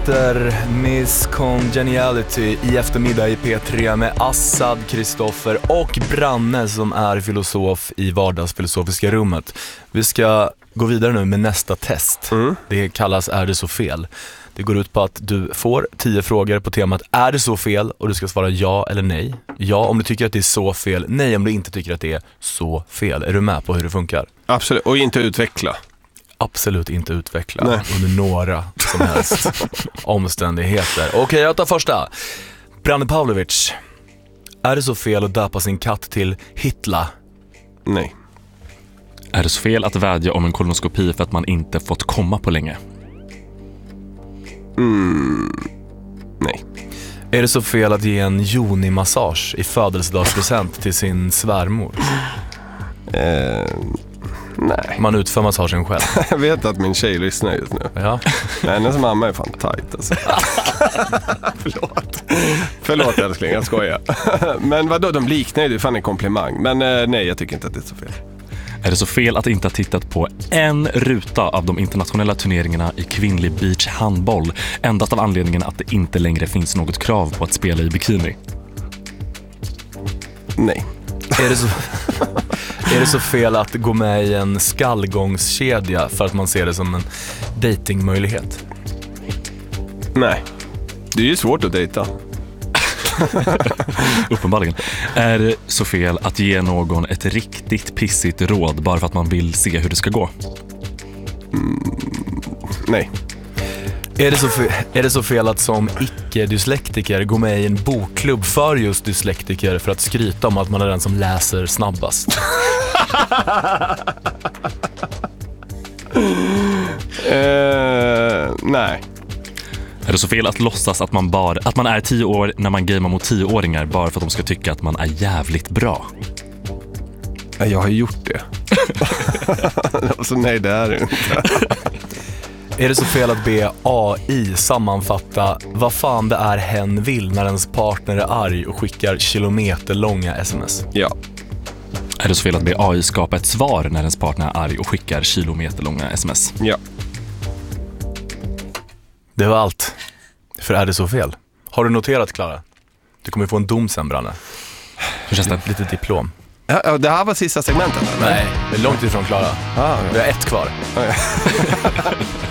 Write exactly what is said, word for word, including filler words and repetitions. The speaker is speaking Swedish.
efter Miss Congeniality i eftermiddag i P tre med Assad, Kristoffer och Branne som är filosof i vardagsfilosofiska rummet. Vi ska gå vidare nu med nästa test. Mm. Det kallas Är det så fel? Det går ut på att du får tio frågor på temat Är det så fel? Och du ska svara ja eller nej. Ja om du tycker att det är så fel, nej om du inte tycker att det är så fel. Är du med på hur det funkar? Absolut, och inte utveckla. Absolut inte utveckla Nej. under några som helst omständigheter. Okej, okay, jag tar första. Branne Pavlovic. Är det så fel att döpa sin katt till Hitler? Nej. Är det så fel att vädja om en kolonoskopi för att man inte fått komma på länge? Mm. Nej. Är det så fel att ge en Joni-massage i födelsedagspresent till sin svärmor? Eh... Nej. Man utför massagen själv. Jag vet att min tjej lyssnar just nu. Ja. Hennes mamma är fan tight alltså. Förlåt. Förlåt älskling, jag skojar. Men vadå, de liknar ju, det är fan en komplimang. Men eh, nej, jag tycker inte att det är så fel. Är det så fel att inte ha tittat på en ruta av de internationella turneringarna i kvinnlig beachhandboll endast av anledningen att det inte längre finns något krav på att spela i bikini? Nej. Är det så... Är det så fel att gå med i en skallgångskedja för att man ser det som en datingmöjlighet? Nej. Det är ju svårt att dejta. Uppenbarligen. Är det så fel att ge någon ett riktigt pissigt råd bara för att man vill se hur det ska gå? Mm, nej. Är det, så fel, är det så fel att som icke-dyslektiker gå med i en bokklubb för just dyslektiker för att skryta om att man är den som läser snabbast? uh, nej. Är det så fel att låtsas att man, bara, att man är tio år när man gamer mot tioåringar bara för att de ska tycka att man är jävligt bra? Jag har gjort det. Så nej, det är det inte. Är det så fel att be A I sammanfatta vad fan det är hen vill när ens partner är arg och skickar kilometerlånga sms? Ja. Är det så fel att be A I skapa ett svar när ens partner är arg och skickar kilometerlånga sms? Ja. Det var allt. För är det så fel? Har du noterat, Klara? Du kommer få en dom sen, Branne. Hur känns det? Lite diplom. Ja, det här var sista segmentet? Nej, det är långt ifrån Klara. Ah, ja. Vi har ett kvar.